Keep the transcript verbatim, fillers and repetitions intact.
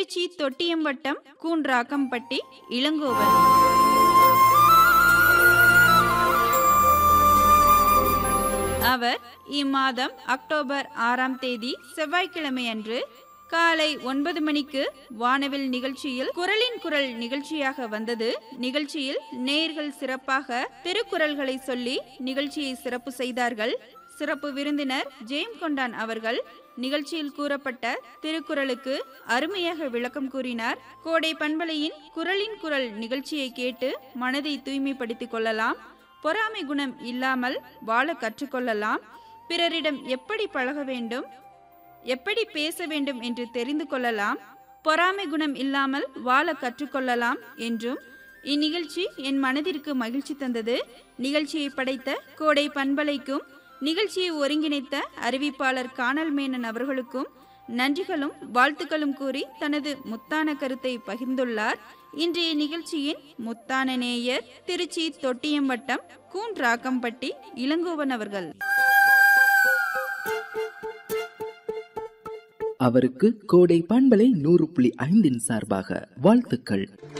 திருச்சி தொட்டியம் வட்டம் கூன்றாக்கம்பட்டி இளங்கோவன். அவர் இம்மாதம் அக்டோபர் ஆறாம் தேதி செவ்வாய்க்கிழமை அன்று காலை ஒன்பது மணிக்கு வானவில் நிகழ்ச்சியில் குரலின் குரல் நிகழ்ச்சியாக வந்தது. நிகழ்ச்சியில் நேயர்கள் சிறப்பாக திருக்குறள்களை சொல்லி நிகழ்ச்சியை சிறப்பு செய்தார்கள். சிறப்பு விருந்தினர் ஜெயம் கொண்டான் அவர்கள் நிகழ்ச்சியில் கூறப்பட்ட திருக்குறளுக்கு அருமையாக விளக்கம் கூறினார். கோடை பண்பலையின் குரலின் குரல் நிகழ்ச்சியை கேட்டு மனதை தூய்மைப்படுத்திக் கொள்ளலாம், பொறாமை குணம் இல்லாமல் வாழ கற்றுக்கொள்ளலாம், பிறரிடம் எப்படி பழக வேண்டும், எப்படி பேச வேண்டும் என்று தெரிந்து கொள்ளலாம், பொறாமை குணம் இல்லாமல் வாழ கற்றுக்கொள்ளலாம் என்றும் இந்நிகழ்ச்சி என் மனதிற்கு மகிழ்ச்சி தந்தது. நிகழ்ச்சியை படைத்த கோடை பண்பலைக்கும் நிகழ்ச்சியை ஒருங்கிணைத்த அறிவிப்பாளர் கானல் மேனன் அவர்களுக்கும் நன்றிகளும் வாழ்த்துக்களும் கூறி தனது முத்தான கருத்தை பகிர்ந்துள்ளார். இன்றைய நிகழ்ச்சியின் முத்தான நேயர் திருச்சி தொட்டியம் வட்டம் கூன்றாக்கம்பட்டி இளங்கோவன் அவர்கள். அவருக்கு கோடை பண்பலை நூறு புள்ளி ஐந்தின் சார்பாக வாழ்த்துக்கள்.